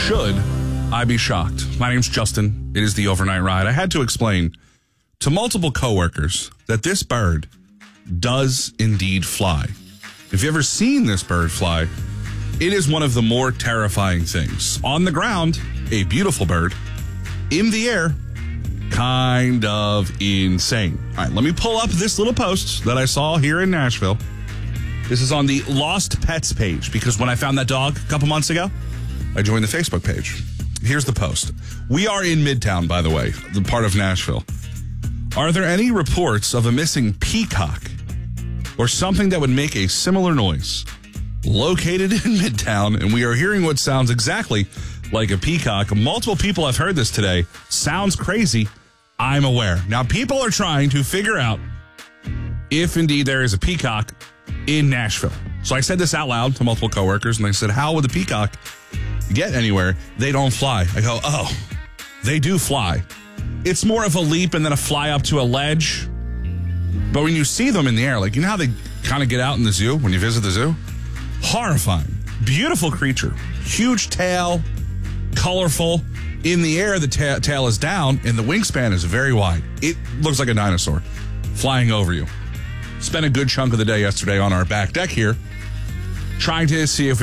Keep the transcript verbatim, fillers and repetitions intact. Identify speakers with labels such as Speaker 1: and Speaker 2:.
Speaker 1: should I be shocked? My name's Justin. It is the Overnight Ride. I had to explain to multiple coworkers that this bird does indeed fly. If you've ever seen this bird fly, it is one of the more terrifying things. On the ground, a beautiful bird. In the air, kind of insane. All right, let me pull up this little post that I saw here in Nashville. This is on the Lost Pets page, because when I found that dog a couple months ago, I joined the Facebook page. Here's the post. We are in Midtown, by the way, the part of Nashville. Are there any reports of a missing peacock or something that would make a similar noise? Located in Midtown, and we are hearing what sounds exactly like a peacock. Multiple people have heard this today. Sounds crazy. I'm aware. Now, people are trying to figure out if indeed there is a peacock in Nashville. So I said this out loud to multiple coworkers, and they said, how would the peacock get anywhere? They don't fly. I go, oh, they do fly. It's more of a leap and then a fly up to a ledge. But when you see them in the air, like, you know how they kind of get out in the zoo when you visit the zoo? Horrifying. Beautiful creature. Huge tail, colorful. In the air, the ta- tail is down, and the wingspan is very wide. It looks like a dinosaur flying over you. Spent a good chunk of the day yesterday on our back deck here trying to see if